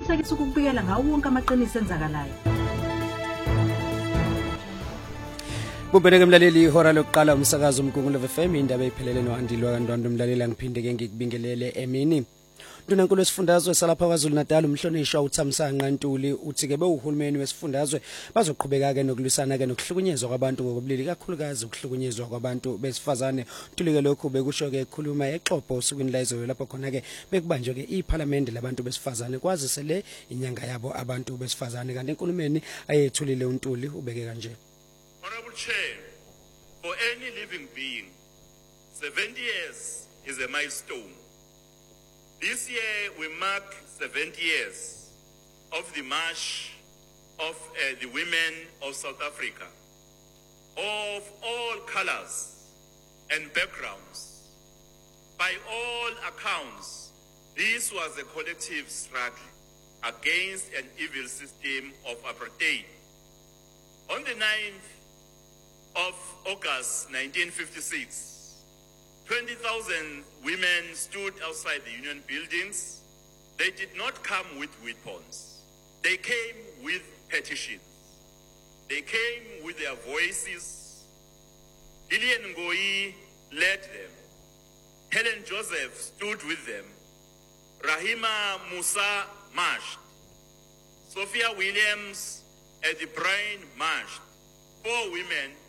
siqinisekisa ukubikela ngawo wonke amaqiniso enzakalayo. Bubeleke mlaleli ihora lokuqala umsakazo uMgungulo FM indaba ephelele nohandilwa kaNdwandwe umlaleli angiphinde ke ngikubingelele emini. Ndunankulu wesifundazwe salapha kwaZulu Natal umhlonishwa uThamsanqa Ntuli uthi ke bewuhulumeni wesifundazwe bazoqhubeka ke nokulwisana ke nokuhlukunyezwa kwabantu ngokubulili kakhulukazi ukuhlukunyezwa kwabantu besifazane. Ntuli lokhu bekusho ke ekhuluma eXhopo osukwini la izolo lapho khona ke bekubanjwe ke iParliament labantu besifazane kwazise le inyanga yabo abantu besifazane kanti enkulumeni ayethulile uNtuli ubeke kanje. Honorable Chair, for any living being, 70 years is a milestone. This year we mark 70 years of the march of the women of South Africa, of all colors and backgrounds. By all accounts, this was a collective struggle against an evil system of apartheid. On the 9th of August 1956, 20,000 women stood outside the union buildings. They did not come with weapons. They came with petitions. They came with their voices. Lillian Ngoyi led them. Helen Joseph stood with them. Rahima Musa marched. Sophia Williams at the Brine marched. 4 women